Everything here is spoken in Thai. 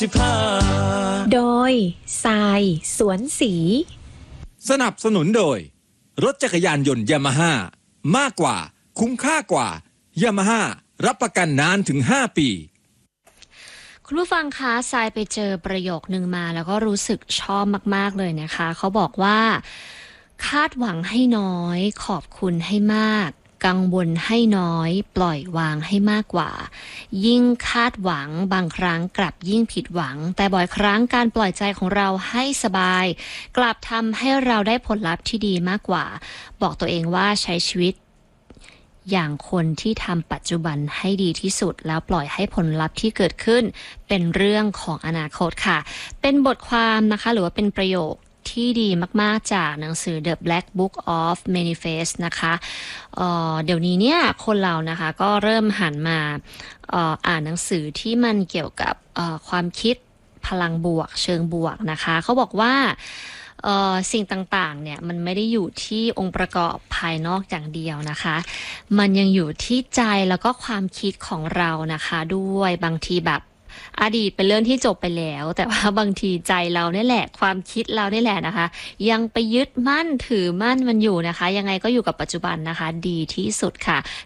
โดยทรายสวนสีสนับสนุนโดยรถจักรยานยนต์ยามาฮ่ามากกว่าคุ้มค่ากว่ายามาฮ่ารับประกันนานถึง5 ปีคุณผู้ฟังคะทรายไปเจอประโยคนึงมาแล้วก็รู้สึกชอบมากๆเลยนะคะเขาบอกว่าคาดหวังให้น้อยขอบคุณให้มากกังวลให้น้อยปล่อยวางให้มากกว่ายิ่งคาดหวังบางครั้งกลับยิ่งผิดหวังแต่บ่อยครั้งการปล่อยใจของเราให้สบายกลับทำให้เราได้ผลลัพธ์ที่ดีมากกว่าบอกตัวเองว่าใช้ชีวิตอย่างคนที่ทำปัจจุบันให้ดีที่สุดแล้วปล่อยให้ผลลัพธ์ที่เกิดขึ้นเป็นเรื่องของอนาคตค่ะเป็นบทความนะคะหรือว่าเป็นประโยคที่ดีมากๆจากหนังสือ The Black Book of Manifest นะคะเดี๋ยวนี้เนี่ยคนเรานะคะก็เริ่มหันมาอ่านหนังสือที่มันเกี่ยวกับความคิดพลังบวกเชิงบวกนะคะเขาบอกว่าสิ่งต่างๆเนี่ยมันไม่ได้อยู่ที่องค์ประกอบภายนอกอย่างเดียวนะคะมันยังอยู่ที่ใจแล้วก็ความคิดของเรานะคะด้วยบางทีแบบอดีตเป็นเรื่องที่จบไปแล้วแต่ว่าบางทีใจเราเนี่ยแหละความคิดเราเนี่ยแหละนะคะยังไปยึดมั่นถือมั่นมันอยู่นะคะยังไงก็อยู่กับปัจจุบันนะคะดีที่สุดค่ะ